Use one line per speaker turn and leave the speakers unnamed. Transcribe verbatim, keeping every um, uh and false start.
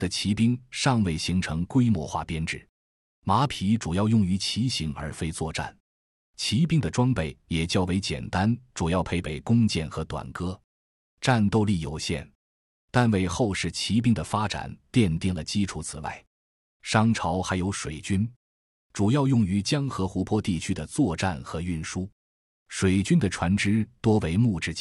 的骑兵尚未形成规模化编制，马匹主要用于骑行而非作战。骑兵的装备也较为简单，主要配备弓箭和短戈，战斗力有限，但为后世骑兵的发展奠定了基础。此外，商朝还有水军，主要用于江河湖泊地区的作战和运输。水军的船只多为木质